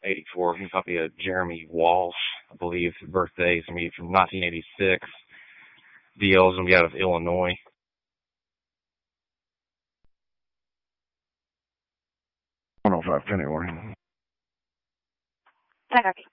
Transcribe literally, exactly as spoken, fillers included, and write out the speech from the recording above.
eighty-four. He's a copy of Jeremy Walsh, I believe. His birthday is going to be from nineteen eighty-six. D L is going to be out of Illinois. one oh five Pennyworth. Hi, Rocky.